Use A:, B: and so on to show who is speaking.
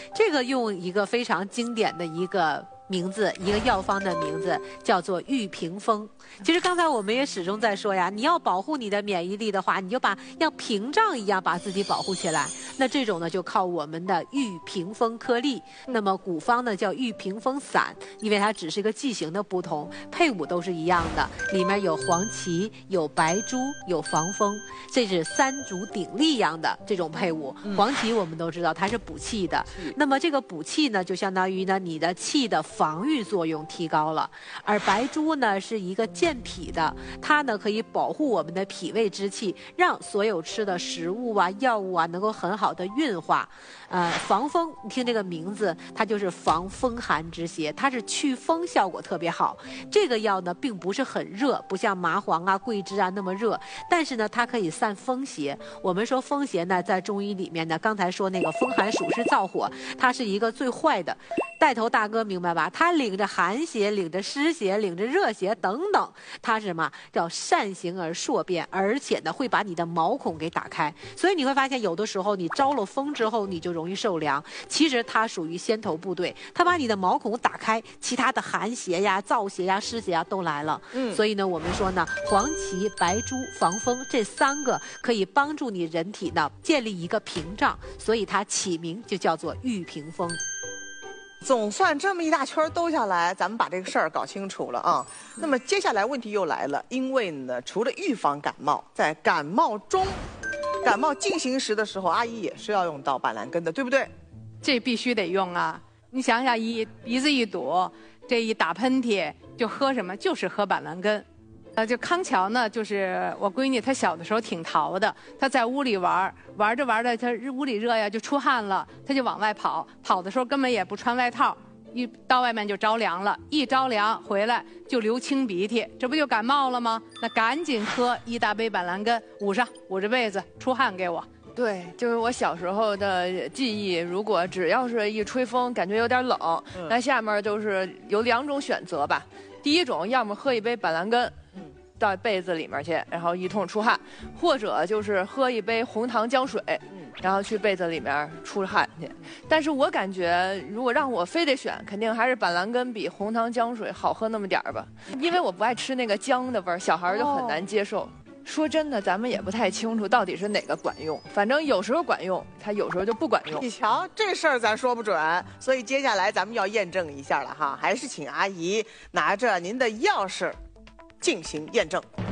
A: 这个用一个非常经典的一个名字，一个药方的名字叫做玉屏风。其实刚才我们也始终在说呀，你要保护你的免疫力的话，你就像屏障一样把自己保护起来。那这种呢，就靠我们的玉屏风颗粒。那么古方呢叫玉屏风散，因为它只是一个剂型的不同，配伍都是一样的，里面有黄芪、有白术、有防风，这是三足鼎立一样的这种配伍。黄芪我们都知道它是补气的，那么这个补气呢，就相当于呢你的气的防御作用提高了，而白术呢是一个健脾的，它呢可以保护我们的脾胃之气，让所有吃的食物啊、药物啊能够很好的运化。防风，你听这个名字，它就是防风寒之邪，它是祛风效果特别好。这个药呢并不是很热，不像麻黄啊、桂枝啊那么热，但是呢它可以散风邪。我们说风邪呢，在中医里面呢，刚才说那个风寒暑湿燥火，它是一个最坏的。带头大哥明白吧？他领着寒邪，领着湿邪，领着热邪等等，他是什么？叫善行而硕变，而且呢会把你的毛孔给打开。所以你会发现，有的时候你招了风之后，你就容易受凉。其实它属于先头部队，它把你的毛孔打开，其他的寒邪呀、燥邪呀、湿邪呀都来了。所以呢，我们说呢，黄芪、白术、防风这三个可以帮助你人体呢建立一个屏障，所以它起名就叫做玉屏风。
B: 总算这么一大圈兜下来，咱们把这个事儿搞清楚了啊。那么接下来问题又来了，因为呢，除了预防感冒，在感冒中、感冒进行时的时候，阿姨也是要用到板蓝根的，对不对？
C: 这必须得用啊！你想想，鼻子一堵，这一打喷嚏就喝什么？就是喝板蓝根。就康桥呢，就是我闺女，她小的时候挺淘的，她在屋里玩着玩着，她屋里热呀，就出汗了，她就往外跑，跑的时候根本也不穿外套，一到外面就着凉了，一着凉回来就流清鼻涕，这不就感冒了吗？那赶紧喝一大杯板蓝根，捂着被子出汗给我。
D: 对，就是我小时候的记忆。如果只要是一吹风，感觉有点冷，那下面就是有2种选择吧。第一种，要么喝一杯板蓝根，到被子里面去，然后一通出汗；或者就是喝一杯红糖姜水，然后去被子里面出汗去。但是我感觉，如果让我非得选，肯定还是板蓝根比红糖姜水好喝那么点儿吧，因为我不爱吃那个姜的味儿，小孩就很难接受。说真的，咱们也不太清楚到底是哪个管用，反正有时候管用，它有时候就不管用。
B: 你瞧，这事儿咱说不准，所以接下来咱们要验证一下了哈，还是请阿姨拿着您的钥匙进行验证。